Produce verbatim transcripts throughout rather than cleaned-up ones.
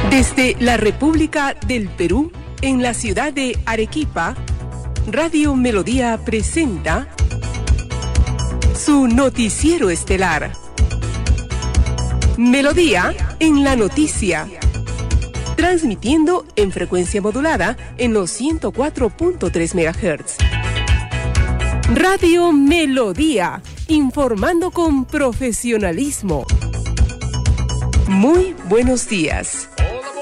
Desde la República del Perú, en la ciudad de Arequipa, Radio Melodía presenta su noticiero estelar. Melodía en la noticia. Transmitiendo en frecuencia modulada en los ciento cuatro punto tres megahertz. Radio Melodía, informando con profesionalismo. Muy buenos días.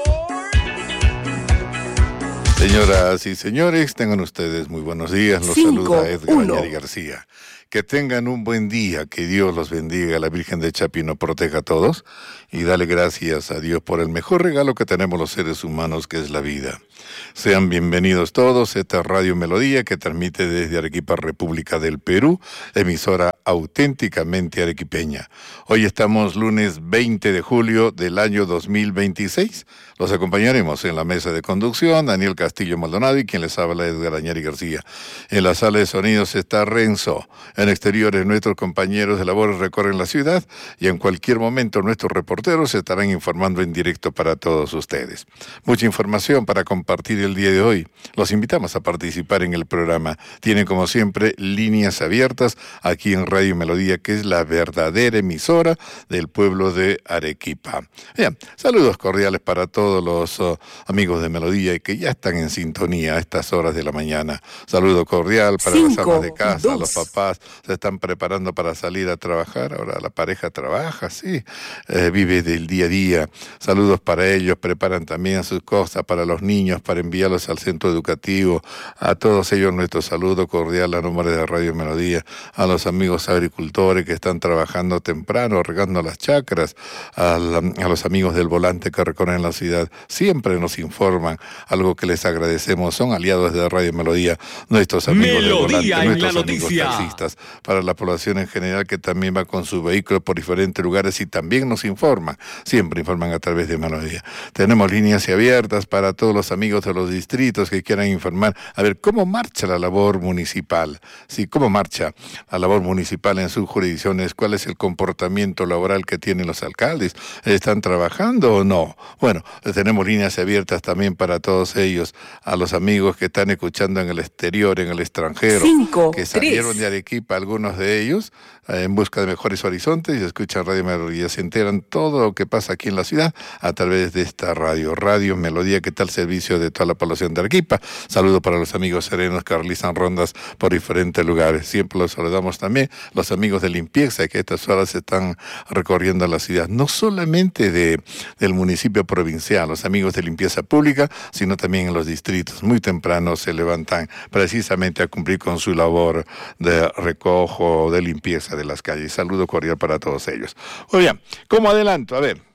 Señoras y señores, tengan ustedes muy buenos días. Los Cinco, saluda Edgar uno. Añari García. Que tengan un buen día, que Dios los bendiga, la Virgen de Chapi nos proteja a todos y dale gracias a Dios por el mejor regalo que tenemos los seres humanos, que es la vida. Sean bienvenidos todos, esta Radio Melodía que transmite desde Arequipa, República del Perú, emisora auténticamente arequipeña. Hoy estamos lunes veinte de julio del año dos mil veintiséis. Los acompañaremos en la mesa de conducción, Daniel Castillo Maldonado y quien les habla, Edgar Añari García. En la sala de sonidos está Renzo. En exteriores, nuestros compañeros de labores recorren la ciudad y en cualquier momento nuestros reporteros se estarán informando en directo para todos ustedes. Mucha información para compartir el día de hoy. Los invitamos a participar en el programa. Tienen, como siempre, líneas abiertas aquí en Radio Melodía, que es la verdadera emisora del pueblo de Arequipa. Bien, saludos cordiales para todos los uh, amigos de Melodía y que ya están en sintonía a estas horas de la mañana. Saludo cordial para Cinco, las amas de casa, dos. Los papás se están preparando para salir a trabajar. Ahora la pareja trabaja, sí, eh, vive del día a día. Saludos para ellos, preparan también sus cosas para los niños, para enviarlos al centro educativo. A todos ellos nuestro saludo cordial a nombre de Radio Melodía, a los amigos agricultores que están trabajando temprano, regando las chacras, a, la, a los amigos del volante que recorren la ciudad, siempre nos informan, algo que les agradecemos. Son aliados de Radio Melodía, nuestros amigos del volante, nuestros amigos taxistas, para la población en general que también va con su vehículo por diferentes lugares y también nos informan, siempre informan a través de Melodía. Tenemos líneas abiertas para todos los amigos de los distritos que quieran informar, a ver cómo marcha la labor municipal, sí, cómo marcha la labor municipal en sus jurisdicciones, cuál es el comportamiento laboral que tienen los alcaldes, ¿están trabajando o no? Bueno, tenemos líneas abiertas también para todos ellos, a los amigos que están escuchando en el exterior, en el extranjero, Cinco, que salieron tres. de Arequipa, algunos de ellos, eh, en busca de mejores horizontes y escuchan Radio Melodía, se enteran todo lo que pasa aquí en la ciudad a través de esta radio, Radio Melodía, que está al servicio de toda la población de Arequipa. Saludo para los amigos serenos que realizan rondas por diferentes lugares. Siempre los saludamos también, los amigos de limpieza que a estas horas están recorriendo la ciudad, no solamente de, del municipio provincial, los amigos de limpieza pública, sino también en los distritos. Muy temprano se levantan precisamente a cumplir con su labor de recojo, de limpieza de las calles. Saludo cordial para todos ellos. Muy bien, como adelanto, a ver,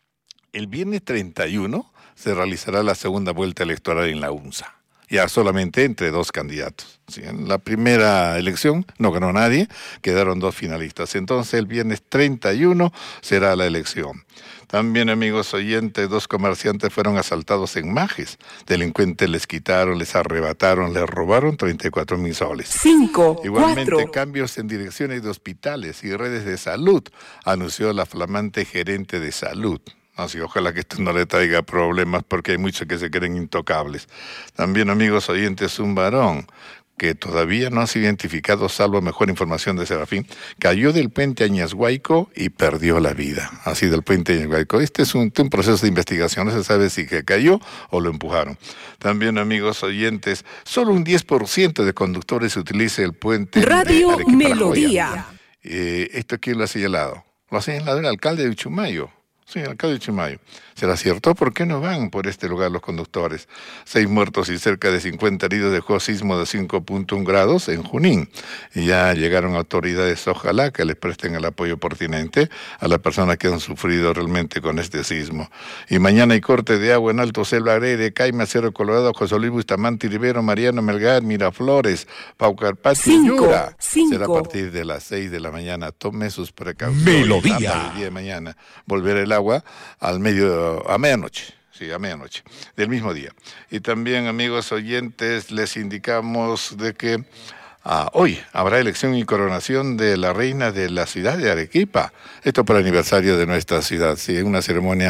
el viernes treinta y uno se realizará la segunda vuelta electoral en la UNSA. Ya solamente entre dos candidatos. ¿Sí? En la primera elección no ganó nadie, quedaron dos finalistas. Entonces el viernes treinta y uno será la elección. También, amigos oyentes, dos comerciantes fueron asaltados en Majes. Delincuentes les quitaron, les arrebataron, les robaron treinta y cuatro mil soles. Cinco, Igualmente, cuatro. cambios en direcciones de hospitales y redes de salud, anunció la flamante gerente de salud. Así, ojalá que esto no le traiga problemas porque hay muchos que se creen intocables. También, amigos oyentes, un varón que todavía no ha sido identificado, salvo mejor información de Serafín, cayó del puente Añashuayco y perdió la vida. Así, del puente Añashuayco. Este es un, un proceso de investigación, no se sabe si que cayó o lo empujaron. También, amigos oyentes, solo un diez por ciento de conductores utiliza el puente Radio de Arequipa La Melodía. Joya. Eh, ¿Esto quién lo ha señalado? Lo ha señalado el alcalde de Uchumayo. Sí, el alcalde de Chumayo. ¿Será cierto? ¿Por qué no van por este lugar los conductores? Seis muertos y cerca de cincuenta heridos dejó sismo de cinco punto uno grados en Junín. Y ya llegaron autoridades, ojalá que les presten el apoyo pertinente a las personas que han sufrido realmente con este sismo. Y mañana hay corte de agua en Alto Selva Agrede, Caima, Cerro Colorado, José Luis Bustamante, Rivero, Mariano Melgar, Miraflores, Paucarpati y Yura. Será a partir de las seis de la mañana. Tome sus precauciones. Melodía. El día de mañana volverá el agua al medio a medianoche, sí, a medianoche, del mismo día. Y también, amigos oyentes, les indicamos de que Ah, hoy habrá elección y coronación de la reina de la ciudad de Arequipa. Esto por el aniversario de nuestra ciudad. Sí, una ceremonia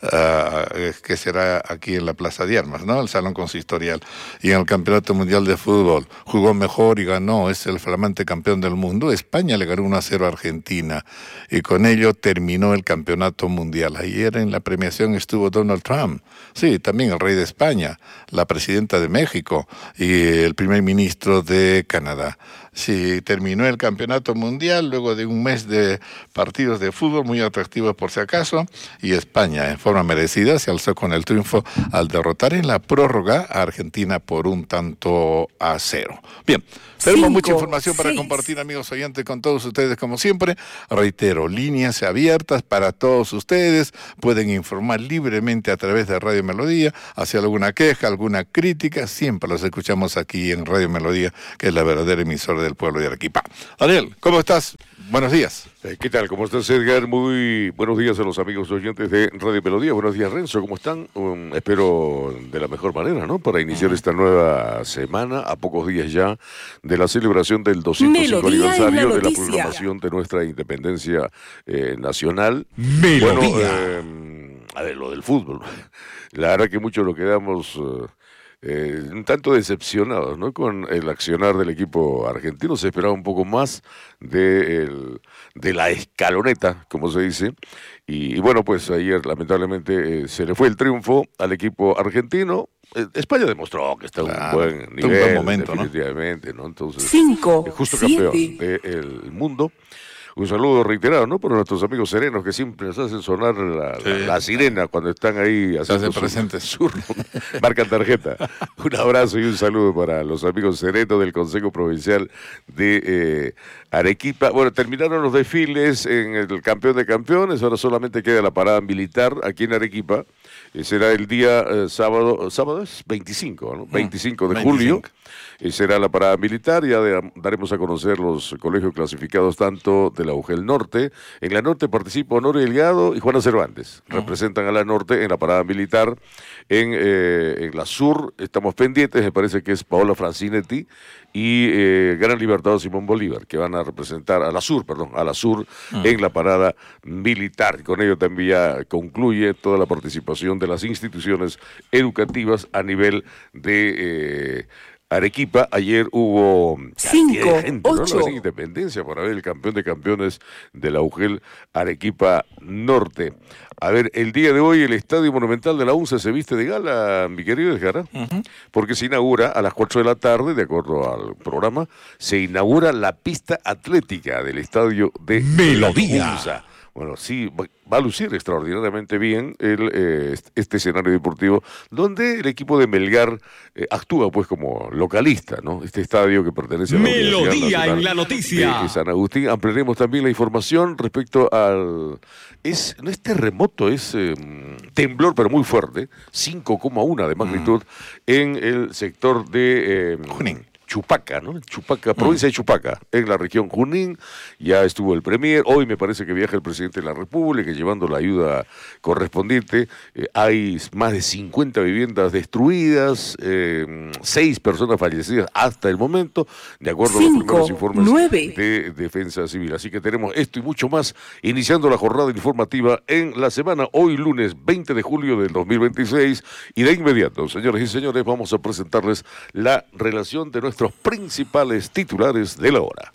uh, que será aquí en la Plaza de Armas, ¿no? El Salón Consistorial. Y en el Campeonato Mundial de Fútbol jugó mejor y ganó. Es el flamante campeón del mundo. España le ganó uno a cero a Argentina. Y con ello terminó el Campeonato Mundial. Ayer en la premiación estuvo Donald Trump. Sí, también el rey de España, la presidenta de México y el primer ministro de Canadá. Sí, terminó el campeonato mundial luego de un mes de partidos de fútbol muy atractivos por si acaso, y España en forma merecida se alzó con el triunfo al derrotar en la prórroga a Argentina por un tanto a cero. Bien, tenemos mucha información para seis. compartir, amigos oyentes, con todos ustedes como siempre. Reitero, líneas abiertas para todos ustedes, pueden informar libremente a través de Radio Melodía, hacia alguna queja, alguna crítica, siempre los escuchamos aquí en Radio Melodía, que es la verdadera emisora del pueblo de Arequipa. Daniel, ¿cómo estás? Buenos días. Eh, ¿Qué tal? ¿Cómo estás, Edgar? Muy buenos días a los amigos oyentes de Radio Melodía. Buenos días, Renzo. ¿Cómo están? Um, espero de la mejor manera, ¿no? Para iniciar uh-huh. esta nueva semana, a pocos días ya de la celebración del doscientos cinco aniversario de la proclamación de nuestra independencia eh, nacional. Melodía. Bueno, eh, a ver, lo del fútbol. La verdad que muchos lo quedamos... Uh, Eh, un tanto decepcionados, ¿no? Con el accionar del equipo argentino. Se esperaba un poco más de, el, de la escaloneta, como se dice, y, y bueno, pues ayer lamentablemente eh, se le fue el triunfo al equipo argentino. eh, España demostró que está en claro, un buen nivel, un buen momento, definitivamente, ¿no? ¿no? Entonces, Cinco, eh, justo siete. campeón del mundo. Un saludo reiterado, ¿no? Por nuestros amigos serenos que siempre nos hacen sonar la, sí. la, la sirena cuando están ahí haciendo su, presentes. Su, marcan tarjeta. Un abrazo y un saludo para los amigos serenos del Consejo Provincial de eh, Arequipa. Bueno, terminaron los desfiles en el Campeón de Campeones, ahora solamente queda la parada militar aquí en Arequipa. Eh, será el día eh, sábado, sábado es veinticinco, ¿no? veinticinco de julio. Eh, será la parada militar, ya de, daremos a conocer los colegios clasificados tanto de la U G E L Norte. En la Norte participa Honor Delgado y Juana Cervantes. Uh-huh. Representan a la Norte en la parada militar. En, eh, en la Sur estamos pendientes, me parece que es Paola Francinetti y eh, Gran Libertador Simón Bolívar, que van a representar a la Sur, perdón, a la Sur uh-huh. en la parada militar. Y con ello también ya concluye toda la participación de las instituciones educativas a nivel de... Eh, Arequipa. Ayer hubo cinco, gente, ocho. ¿no? La independencia para ver el campeón de campeones de la U G E L Arequipa Norte. A ver, el día de hoy el Estadio Monumental de la UNCE se viste de gala, mi querido Edgar, uh-huh. porque se inaugura a las cuatro de la tarde, de acuerdo al programa, se inaugura la pista atlética del Estadio de Melodía. La UNCE. Bueno, sí, va a lucir extraordinariamente bien el, eh, este escenario deportivo, donde el equipo de Melgar eh, actúa pues como localista, ¿no? Este estadio que pertenece a la Melodía en la noticia de San Agustín. Ampliaremos también la información respecto al... Es, no es terremoto, es eh, temblor, pero muy fuerte, cinco coma uno de magnitud mm. en el sector de... Eh, Junín. Chupaca, ¿no? Chupaca, provincia de Chupaca, en la región Junín. Ya estuvo el premier, hoy me parece que viaja el presidente de la República llevando la ayuda correspondiente. Eh, hay más de cincuenta viviendas destruidas, eh, seis personas fallecidas hasta el momento, de acuerdo Cinco, a los primeros informes nueve. de Defensa Civil. Así que tenemos esto y mucho más, iniciando la jornada informativa en la semana, hoy lunes veinte de julio del dos mil veintiséis, y de inmediato, señores y señores, vamos a presentarles la relación de nuestro principales titulares de la hora.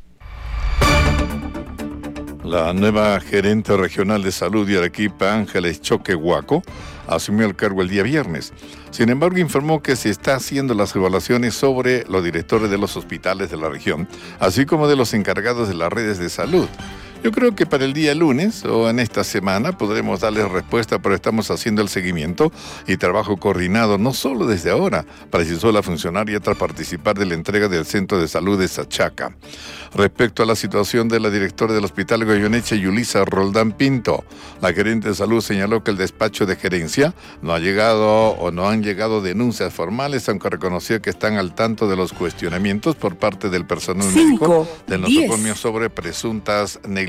La nueva gerente regional de salud de Arequipa, Ángeles Choquehuaco, asumió el cargo el día viernes. Sin embargo, informó que se está haciendo las evaluaciones sobre los directores de los hospitales de la región, así como de los encargados de las redes de salud. Yo creo que para el día lunes o en esta semana podremos darles respuesta, pero estamos haciendo el seguimiento y trabajo coordinado, no solo desde ahora, precisó la funcionaria tras participar de la entrega del Centro de Salud de Sachaca. Respecto a la situación de la directora del Hospital Goyeneche, Yulisa Roldán Pinto, la gerente de salud señaló que el despacho de gerencia no ha llegado o no han llegado denuncias formales, aunque reconoció que están al tanto de los cuestionamientos por parte del personal Cinco, médico del nosocomio sobre presuntas negligencias.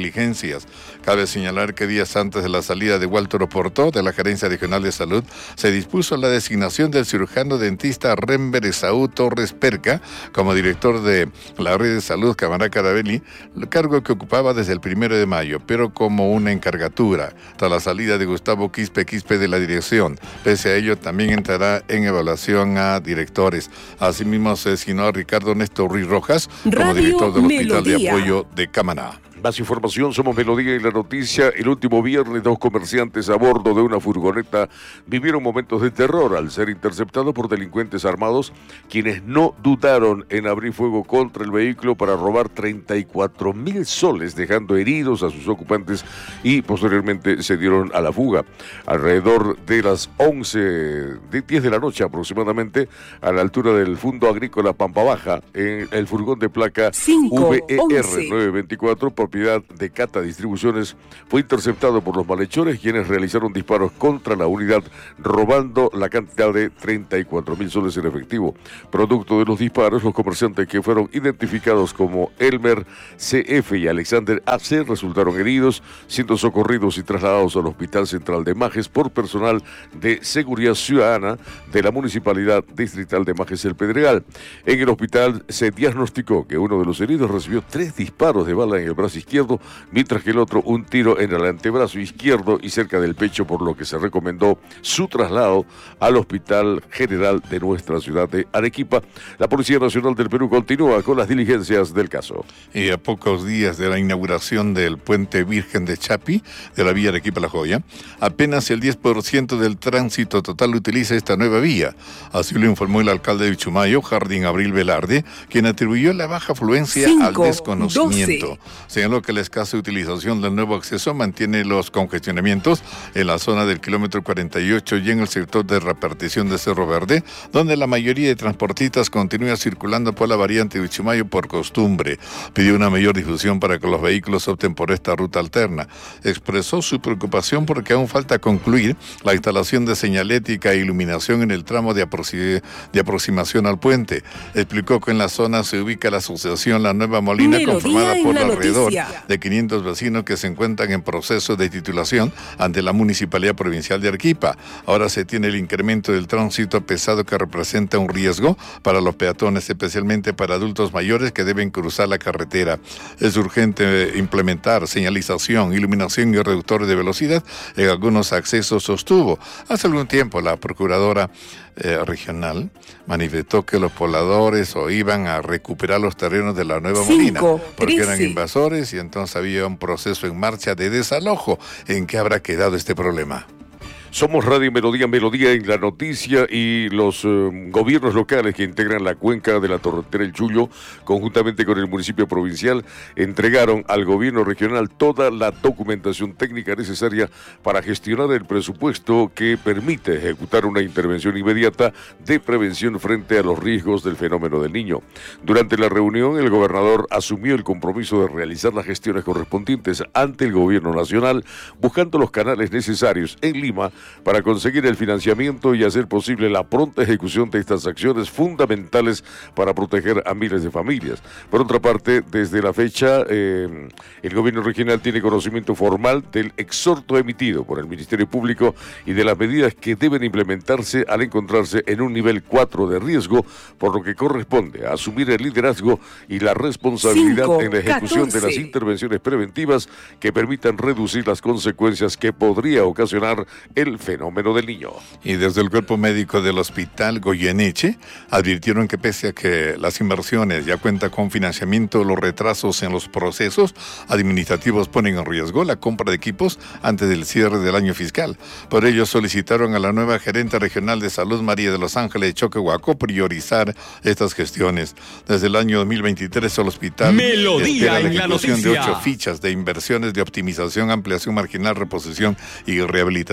diligencias. Cabe señalar que días antes de la salida de Walter Oporto de la Gerencia Regional de Salud, se dispuso la designación del cirujano dentista Renber Esaú Torres Perca como director de la red de salud Camará Caravelí, cargo que ocupaba desde el primero de mayo, pero como una encargatura, tras la salida de Gustavo Quispe Quispe de la dirección. Pese a ello, también entrará en evaluación a directores. Asimismo, se designó a Ricardo Néstor Ruiz Rojas como Radio director del Hospital Melodía. de Apoyo de Camaná. Más información, somos Melodía y la noticia. El último viernes, dos comerciantes a bordo de una furgoneta vivieron momentos de terror al ser interceptados por delincuentes armados, quienes no dudaron en abrir fuego contra el vehículo para robar treinta y cuatro mil soles, dejando heridos a sus ocupantes y posteriormente se dieron a la fuga. Alrededor de las once, de diez de la noche aproximadamente, a la altura del Fundo Agrícola Pampa Baja, en el furgón de placa cinco, V E R once. nueve veinticuatro, propiedad de Cata Distribuciones, fue interceptado por los malhechores, quienes realizaron disparos contra la unidad, robando la cantidad de treinta y cuatro mil soles en efectivo. Producto de los disparos, los comerciantes que fueron identificados como Elmer C F y Alexander A C resultaron heridos, siendo socorridos y trasladados al Hospital Central de Majes por personal de Seguridad Ciudadana de la Municipalidad Distrital de Majes El Pedregal. En el hospital se diagnosticó que uno de los heridos recibió tres disparos de bala en el brazo izquierdo, mientras que el otro un tiro en el antebrazo izquierdo y cerca del pecho, por lo que se recomendó su traslado al Hospital General de nuestra ciudad de Arequipa. La Policía Nacional del Perú continúa con las diligencias del caso. Y a pocos días de la inauguración del Puente Virgen de Chapi, de la vía Arequipa-La Joya, apenas el diez por ciento del tránsito total utiliza esta nueva vía. Así lo informó el alcalde de Uchumayo, Jardín Abril Velarde, quien atribuyó la baja afluencia cinco, al desconocimiento. doce. Señaló que la escasa utilización del nuevo acceso mantiene los congestionamientos en la zona del kilómetro cuarenta y ocho y en el sector de repartición de Cerro Verde, donde la mayoría de transportistas continúa circulando por la variante de Uchumayo por costumbre. Pidió una mayor difusión para que los vehículos opten por esta ruta alterna. Expresó su preocupación porque aún falta concluir la instalación de señalética e iluminación en el tramo de, aproxi- de aproximación al puente. Explicó que en la zona se ubica la asociación La Nueva Molina, Melodía conformada en por la alrededor noticia. de quinientos vecinos que se encuentran en proceso de titulación ante la Municipalidad Provincial de Arequipa. Ahora se tiene el incremento del tránsito pesado que representa un riesgo para los peatones, especialmente para adultos mayores que deben cruzar la carretera. Es urgente implementar señalización, iluminación y reductores de velocidad en algunos accesos, sostuvo. Hace algún tiempo la Procuradora eh, Regional manifestó que los pobladores o iban a recuperar los terrenos de la Nueva Molina, cinco, porque eran trece. invasores y entonces había un proceso en marcha de desalojo. ¿En qué habrá quedado este problema? Somos Radio Melodía, Melodía en la noticia, y los eh, gobiernos locales que integran la cuenca de la Torrentera El Chullo, conjuntamente con el municipio provincial, entregaron al gobierno regional toda la documentación técnica necesaria para gestionar el presupuesto que permite ejecutar una intervención inmediata de prevención frente a los riesgos del fenómeno del Niño. Durante la reunión, el gobernador asumió el compromiso de realizar las gestiones correspondientes ante el gobierno nacional, buscando los canales necesarios en Lima para conseguir el financiamiento y hacer posible la pronta ejecución de estas acciones fundamentales para proteger a miles de familias. Por otra parte, desde la fecha, eh, el gobierno regional tiene conocimiento formal del exhorto emitido por el Ministerio Público y de las medidas que deben implementarse al encontrarse en un nivel cuatro de riesgo, por lo que corresponde a asumir el liderazgo y la responsabilidad cinco, en la ejecución catorce. de las intervenciones preventivas que permitan reducir las consecuencias que podría ocasionar el fenómeno del Niño. Y desde el cuerpo médico del Hospital Goyeneche advirtieron que pese a que las inversiones ya cuentan con financiamiento, los retrasos en los procesos administrativos ponen en riesgo la compra de equipos antes del cierre del año fiscal. Por ello solicitaron a la nueva gerente regional de salud, María de los Ángeles Choquehuaco, priorizar estas gestiones. Desde el año dos mil veintitrés el hospital Melodía espera la en la ejecución de noticia. ocho fichas de inversiones de optimización, ampliación marginal, reposición y rehabilitación valorizadas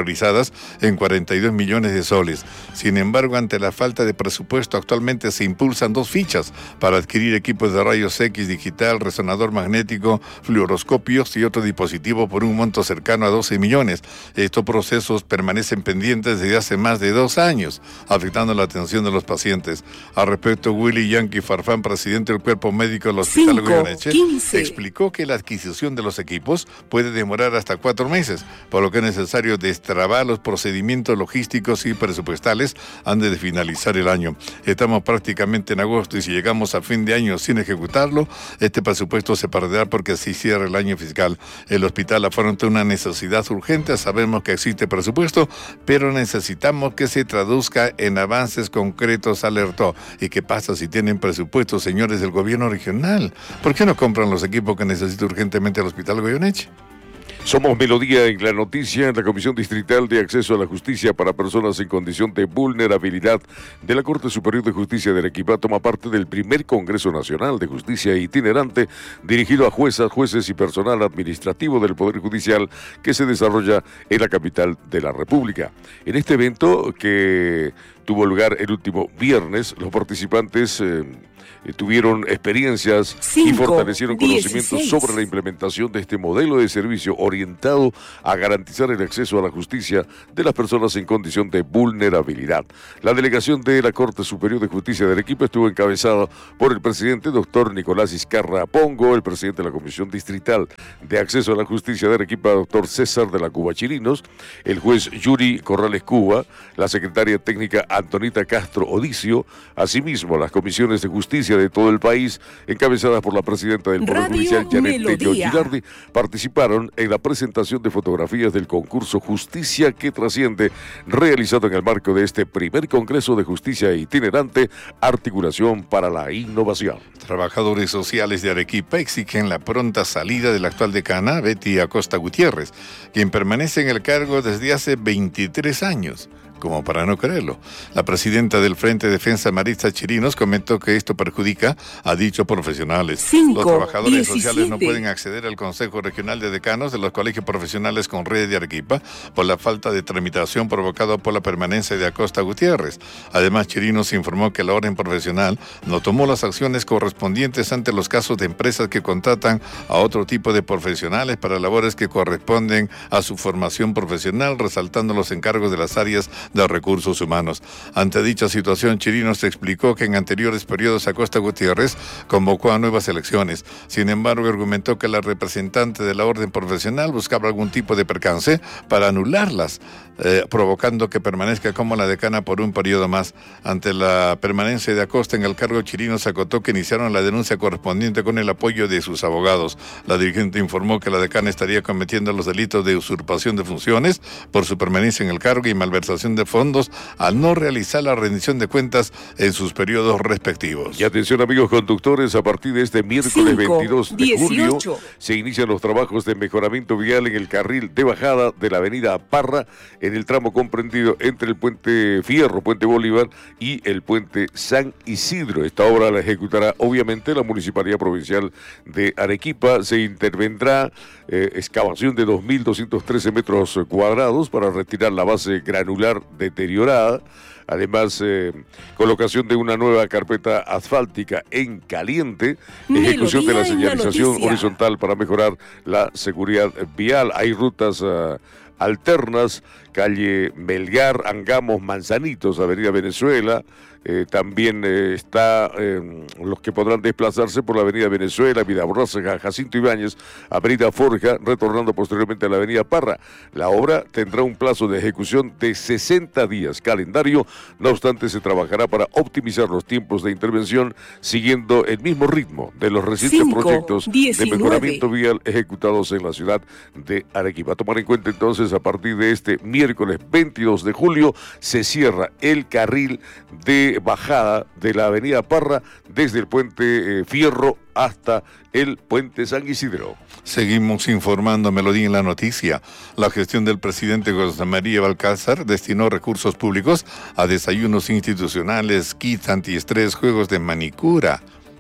valorizadas en cuarenta y dos millones de soles. Sin embargo, ante la falta de presupuesto, actualmente se impulsan dos fichas para adquirir equipos de rayos X digital, resonador magnético, fluoroscopios y otro dispositivo por un monto cercano a doce millones. Estos procesos permanecen pendientes desde hace más de dos años, afectando la atención de los pacientes. Al respecto, Willy Yankee Farfán, presidente del Cuerpo Médico del Hospital Goyeneche, explicó que la adquisición de los equipos puede demorar hasta cuatro meses, por lo que es necesario destrabar los procedimientos logísticos y presupuestales antes de finalizar el año. Estamos prácticamente en agosto y si llegamos a fin de año sin ejecutarlo, este presupuesto se perderá porque así cierra el año fiscal. El hospital afronta una necesidad urgente, sabemos que existe presupuesto, pero necesitamos que se traduzca en avances concretos, alertó. ¿Y qué pasa si tienen presupuesto, señores del gobierno regional? ¿Por qué no compran los equipos que necesita urgentemente el Hospital Goyeneche? Somos Melodía en la noticia. La Comisión Distrital de Acceso a la Justicia para Personas en Condición de Vulnerabilidad de la Corte Superior de Justicia de Arequipa toma parte del primer Congreso Nacional de Justicia Itinerante dirigido a juezas, jueces y personal administrativo del Poder Judicial que se desarrolla en la capital de la República. En este evento, que tuvo lugar el último viernes, los participantes eh, tuvieron experiencias Cinco, y fortalecieron conocimientos dieciséis sobre la implementación de este modelo de servicio orientado a garantizar el acceso a la justicia de las personas en condición de vulnerabilidad. La delegación de la Corte Superior de Justicia de Arequipa estuvo encabezada por el presidente doctor Nicolás Izcarra Pongo, el presidente de la Comisión Distrital de Acceso a la Justicia de Arequipa, doctor César de la Cuba Chirinos, el juez Yuri Corrales Cuba, la secretaria técnica Antonita Castro Odicio, asimismo las comisiones de justicia de todo el país, encabezadas por la presidenta del Poder Radio Judicial, Janet Tello Melodía. Gilardi, participaron en la presentación de fotografías del concurso Justicia que Trasciende, realizado en el marco de este primer Congreso de Justicia Itinerante, Articulación para la Innovación. Trabajadores sociales de Arequipa exigen la pronta salida de la actual decana, Betty Acosta Gutiérrez, quien permanece en el cargo desde hace veintitrés años. Como para no creerlo. La presidenta del Frente de Defensa, Maritza Chirinos, comentó que esto perjudica a dichos profesionales. Cinco, los trabajadores diecisiete sociales no pueden acceder al Consejo Regional de Decanos de los colegios profesionales con red de Arequipa por la falta de tramitación provocada por la permanencia de Acosta Gutiérrez. Además, Chirinos informó que la orden profesional no tomó las acciones correspondientes ante los casos de empresas que contratan a otro tipo de profesionales para labores que corresponden a su formación profesional, resaltando los encargos de las áreas de recursos humanos. Ante dicha situación, Chirinos explicó que en anteriores periodos Acosta Gutiérrez convocó a nuevas elecciones. Sin embargo, argumentó que la representante de la orden profesional buscaba algún tipo de percance para anularlas, eh, provocando que permanezca como la decana por un periodo más. Ante la permanencia de Acosta en el cargo, Chirinos acotó que iniciaron la denuncia correspondiente con el apoyo de sus abogados. La dirigente informó que la decana estaría cometiendo los delitos de usurpación de funciones por su permanencia en el cargo y malversación de fondos al no realizar la rendición de cuentas en sus periodos respectivos. Y atención, amigos conductores, a partir de este miércoles Cinco, veintidós de julio dieciocho se inician los trabajos de mejoramiento vial en el carril de bajada de la avenida Parra, en el tramo comprendido entre el puente Fierro, puente Bolívar, y el puente San Isidro. Esta obra la ejecutará obviamente la Municipalidad Provincial de Arequipa. Se intervendrá eh, excavación de dos mil doscientos trece metros cuadrados para retirar la base granular deteriorada. Además, eh, colocación de una nueva carpeta asfáltica en caliente, ejecución de la señalización horizontal para mejorar la seguridad vial. Hay rutas uh, alternas, calle Melgar, Angamos, Manzanitos, Avenida Venezuela. Eh, también eh, está eh, los que podrán desplazarse por la avenida Venezuela, Vida Borraza, Jacinto Ibáñez, avenida Forja, retornando posteriormente a la avenida Parra. La obra tendrá un plazo de ejecución de sesenta días calendario, no obstante se trabajará para optimizar los tiempos de intervención siguiendo el mismo ritmo de los recientes Cinco, proyectos diecinueve de mejoramiento vial ejecutados en la ciudad de Arequipa. Tomar en cuenta entonces, a partir de este miércoles veintidós de julio se cierra el carril de bajada de la avenida Parra desde el puente eh, Fierro hasta el puente San Isidro. Seguimos informando Melodía en la noticia. La gestión del presidente José María Balcázar destinó recursos públicos a desayunos institucionales, kits antiestrés, juegos de manicura.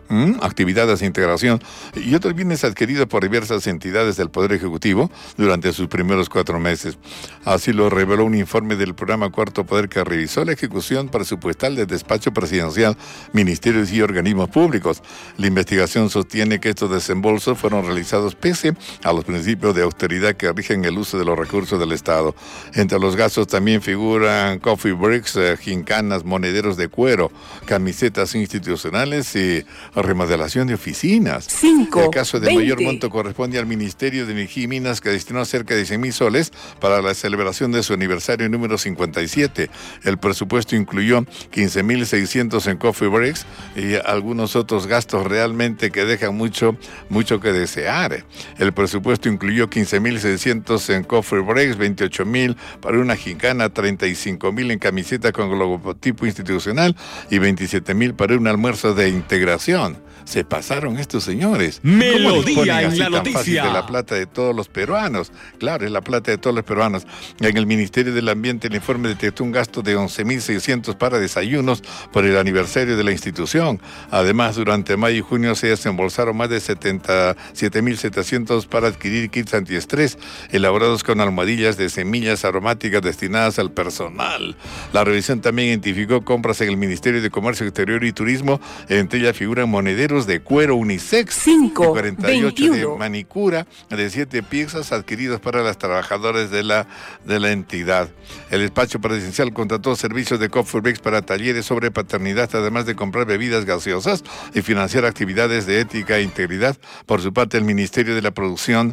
¿Mm? Actividades de integración y otros bienes adquiridos por diversas entidades del Poder Ejecutivo durante sus primeros cuatro meses. Así lo reveló un informe del programa Cuarto Poder que revisó la ejecución presupuestal del despacho presidencial, ministerios y organismos públicos. La investigación sostiene que estos desembolsos fueron realizados pese a los principios de austeridad que rigen el uso de los recursos del Estado. Entre los gastos también figuran coffee breaks, eh, gincanas, monederos de cuero, camisetas institucionales y remodelación de oficinas. Cinco, el caso de veinte. mayor monto corresponde al Ministerio de Energía y Minas, que destinó cerca de cien mil soles para la celebración de su aniversario número cincuenta y siete. El presupuesto incluyó quince mil seiscientos en coffee breaks y algunos otros gastos realmente que dejan mucho, mucho que desear. El presupuesto incluyó quince mil seiscientos en coffee breaks, veintiocho mil para una gincana, treinta y cinco mil en camiseta con logotipo institucional y veintisiete mil para un almuerzo de integración. Se pasaron estos señores. Melodía en la tan fácil noticia. de la plata de todos los peruanos. Claro, es la plata de todos los peruanos. En el Ministerio del Ambiente el informe detectó un gasto de once mil seiscientos para desayunos por el aniversario de la institución. Además, durante mayo y junio se desembolsaron más de setenta y siete mil setecientos para adquirir kits antiestrés elaborados con almohadillas de semillas aromáticas destinadas al personal. La revisión también identificó compras en el Ministerio de Comercio Exterior y Turismo. Entre ellas figuran monederos de cuero unisex, Cinco, y cuarenta y ocho de veintiuno. manicura de siete piezas adquiridos para las trabajadoras de la, de la entidad. El despacho presidencial contrató servicios de coffee breaks para talleres sobre paternidad, además de comprar bebidas gaseosas y financiar actividades de ética e integridad. Por su parte, el Ministerio de la Producción